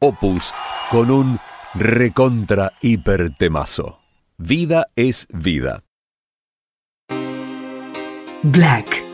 Opus con un recontra hiper temazo. Vida es vida. Black.